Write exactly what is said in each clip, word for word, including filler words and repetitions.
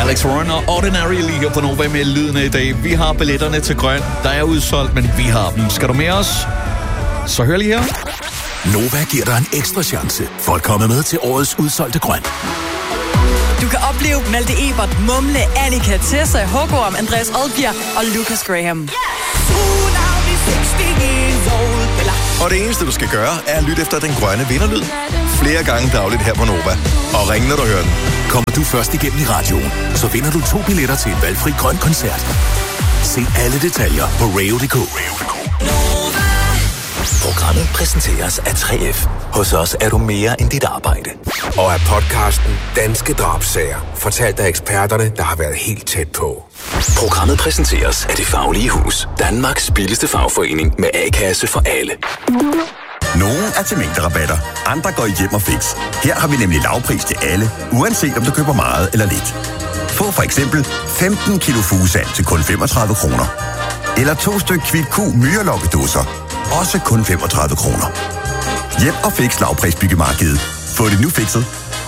Alex Warren og Ordinary lige her på Nova med lydene i dag. Vi har billetterne til Grøn. Der er udsolgt, men vi har dem. Skal du med os? Så hør lige her. Nova giver dig en ekstra chance for at komme med til årets udsolgte Grøn. Du kan opleve Malte Ebert, Mumle, Annika, Tessa, Hågorm, Andreas Oldbjerg og Lucas Graham. Og det eneste, du skal gøre, er at lytte efter den grønne vinderlyd flere gange dagligt her på Nova. Og ring, når du hører den. Kommer du først igennem i radioen, så vinder du to billetter til en valgfri grøn koncert. Se alle detaljer på radio punktum d k. Programmet præsenteres af tre F. Hos os er du mere end dit arbejde. Og af podcasten Danske Drabssager, fortalt af eksperterne, der har været helt tæt på. Programmet præsenteres af Det Faglige Hus. Danmarks billigste fagforening med A-kasse for alle. Nogle er til mængderabatter, andre går i hjem og fix. Her har vi nemlig lavpris til alle, uanset om du køber meget eller lidt. Få for eksempel femten kilo fugesand til kun femogtredive kroner. Eller to styk Kvick-Q myrelokkedåser, også kun femogtredive kroner. Hjem og fix lavprisbyggemarkedet. Få det nu fikset.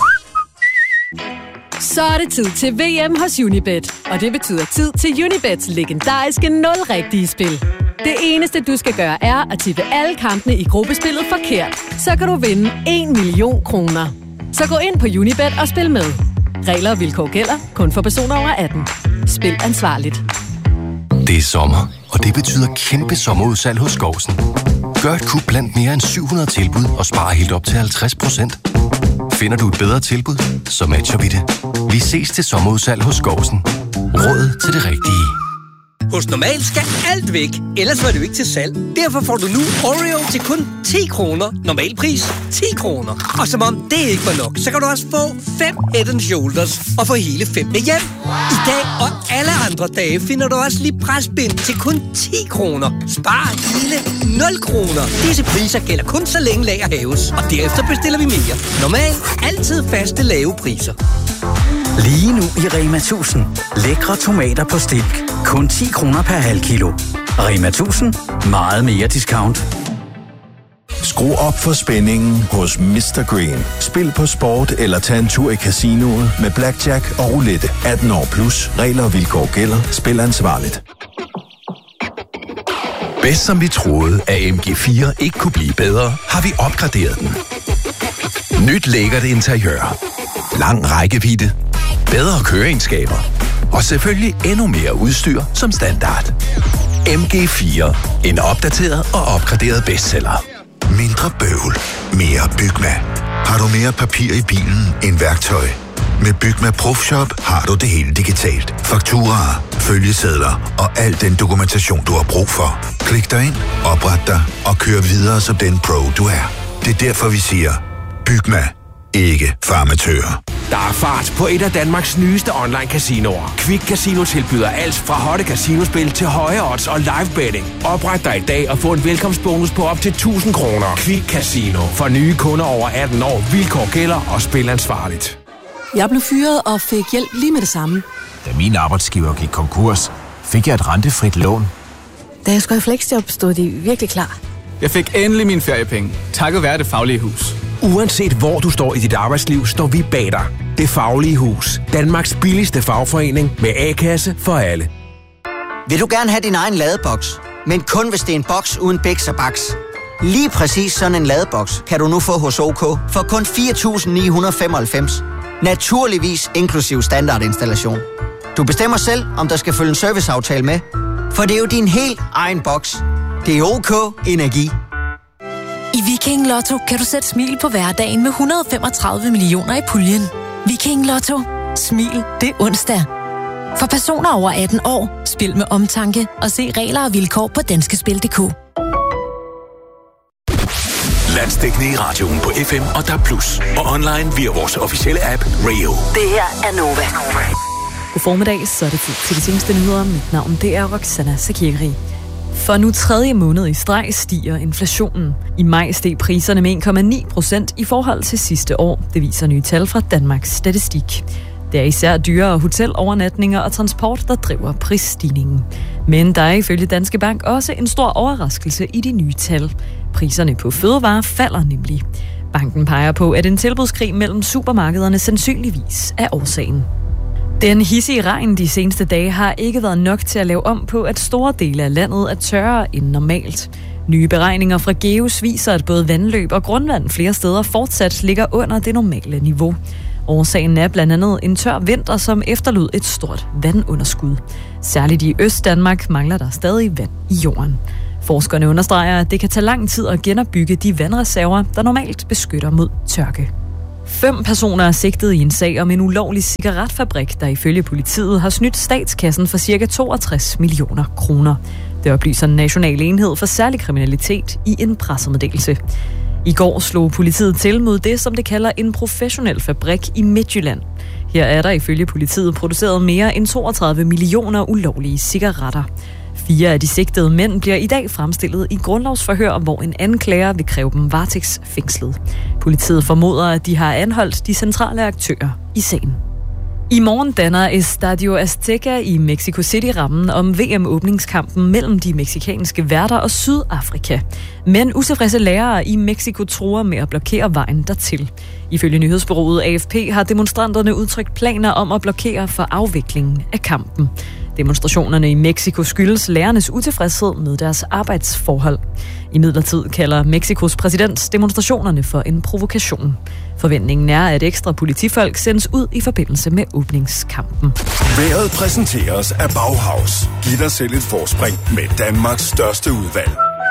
Så er det tid til V M hos Unibet. Og det betyder tid til Unibets legendariske nul-rigtige spil. Det eneste, du skal gøre, er at tippe alle kampene i gruppespillet forkert. Så kan du vinde en million kroner. Så gå ind på Unibet og spil med. Regler og vilkår gælder kun for personer over atten. Spil ansvarligt. Det er sommer, og det betyder kæmpe sommerudsalg hos Skovsen. Gør et kup blandt mere end syv hundrede tilbud og spar helt op til halvtreds procent. Finder du et bedre tilbud, så matcher vi det. Vi ses til sommerudsalg hos Skovsen. Råd til det rigtige. Hos Normal skal alt væk, ellers var det jo ikke til salg. Derfor får du nu Oreo til kun ti kroner. Normal pris ti kroner. Og som om det ikke var nok, så kan du også få fem Head and Shoulders og få hele fem med hjem. I dag og alle andre dage finder du også lige presbind til kun ti kroner. Spar hele nul kroner. Disse priser gælder kun så længe lager hæves, og derefter bestiller vi mere. Normal, altid faste lave priser. Lige nu i Rema tusind. Lækre tomater på stilk. Kun ti kroner per halv kilo. Rema tusind. Meget mere discount. Skru op for spændingen hos mister Green. Spil på sport eller tag en tur i casinoet med blackjack og roulette. atten år plus. Regler og vilkår gælder. Spil ansvarligt. Bedst som vi troede, at M G fire ikke kunne blive bedre, har vi opgraderet den. Nyt lækkert interiør. Lang rækkevidde. Bedre køreegenskaber. Og selvfølgelig endnu mere udstyr som standard. M G fire. En opdateret og opgraderet bestseller. Mindre bøvl. Mere Bygma. Har du mere papir i bilen end værktøj? Med Bygma Profshop har du det hele digitalt. Fakturaer, følgesedler og al den dokumentation, du har brug for. Klik dig ind, opret dig og kør videre som den pro, du er. Det er derfor, vi siger, Bygma. Ikke farmatører. Der er fart på et af Danmarks nyeste online casinoer. Quick Casino tilbyder alt fra hotte casinospil til høje odds og live betting. Opret dig i dag og få en velkomstbonus på op til tusind kroner. Quick Casino. For nye kunder over atten år. Vilkår gælder og spil ansvarligt. Jeg blev fyret og fik hjælp lige med det samme. Da min arbejdsgiver gik konkurs, fik jeg et rentefrit lån. Da jeg skulle i fleksjob, stod de virkelig klar. Jeg fik endelig mine feriepenge, takket være Det Faglige Hus. Uanset hvor du står i dit arbejdsliv, står vi bag dig. Det Faglige Hus. Danmarks billigste fagforening med A-kasse for alle. Vil du gerne have din egen ladeboks, men kun hvis det er en boks uden biks og baks? Lige præcis sådan en ladeboks kan du nu få hos OK for kun fire tusind ni hundrede femoghalvfems. Naturligvis inklusiv standardinstallation. Du bestemmer selv, om der skal følge en serviceaftale med, for det er jo din helt egen boks. Det er OK Energi. I Viking Lotto kan du sætte smil på hverdagen med et hundrede og femogtredive millioner i puljen. Viking Lotto. Smil, det er onsdag. For personer over atten år, spil med omtanke og se regler og vilkår på danskespil punktum d k. Landsdækkende i radioen på F M og D A B plus. Og online via vores officielle app Radio. Det her er Nova. God formiddag, så er det tid til de seneste nyheder. Mit navn det er Roxana Sakiri. For nu tredje måned i streg stiger inflationen. I maj steg priserne med en komma ni procent i forhold til sidste år. Det viser nye tal fra Danmarks Statistik. Det er især dyrere hotelovernatninger og transport, der driver prisstigningen. Men der er ifølge Danske Bank også en stor overraskelse i de nye tal. Priserne på fødevarer falder nemlig. Banken peger på, at en tilbudskrig mellem supermarkederne sandsynligvis er årsagen. Den hidsige regn de seneste dage har ikke været nok til at lave om på, at store dele af landet er tørrere end normalt. Nye beregninger fra GEOS viser, at både vandløb og grundvand flere steder fortsat ligger under det normale niveau. Årsagen er blandt andet en tør vinter, som efterlod et stort vandunderskud. Særligt i Østdanmark mangler der stadig vand i jorden. Forskerne understreger, at det kan tage lang tid at genopbygge de vandreserver, der normalt beskytter mod tørke. Fem personer er sigtet i en sag om en ulovlig cigaretfabrik, der ifølge politiet har snydt statskassen for ca. toogtres millioner kroner. Det oplyser en national enhed for særlig kriminalitet i en pressemeddelelse. I går slog politiet til mod det, som det kalder en professionel fabrik i Midtjylland. Her er der ifølge politiet produceret mere end toogtredive millioner ulovlige cigaretter. Fire af de sigtede mænd bliver i dag fremstillet i grundlovsforhør, hvor en anklager vil kræve dem varetægtsfængslet. Politiet formoder, at de har anholdt de centrale aktører i sagen. I morgen danner Estadio Azteca i Mexico City rammen om V M-åbningskampen mellem de mexikanske værter og Sydafrika. Men utilfredse lærere i Mexico truer med at blokere vejen dertil. Ifølge nyhedsbureauet A F P har demonstranterne udtrykt planer om at blokere for afviklingen af kampen. Demonstrationerne i Mexico skyldes lærernes utilfredshed med deres arbejdsforhold. Imidlertid kalder Mexikos præsident demonstrationerne for en provokation. Forventningen er, at ekstra politifolk sendes ud i forbindelse med åbningskampen. Været præsenteres af Bauhaus. Giv dig selv et forspring med Danmarks største udvalg.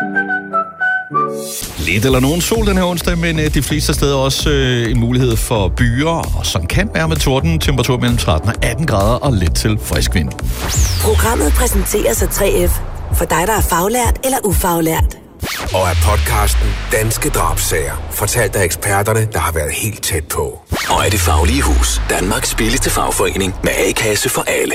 Lidt eller nogen sol den her onsdag, men de fleste steder også øh, en mulighed for byer, og som kan være med torden, temperatur mellem tretten og atten grader og lidt til frisk vind. Programmet præsenteres af tre F for dig, der er faglært eller ufaglært. Og af podcasten Danske Drabsager, fortalt af eksperterne, der har været helt tæt på. Og af Det Faglige Hus, Danmarks billigste fagforening med A-kasse for alle.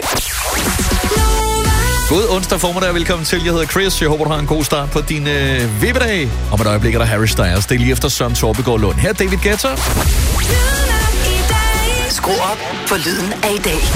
God onsdag formiddag, velkommen til. Jeg hedder Chris. Jeg håber, du har en god start på din øh, vippedag. Om et øjeblik er der Harry Styles. Det er lige efter Søren Torbegaard Lund. Her er David Guetta. Skru op for lyden af i dag.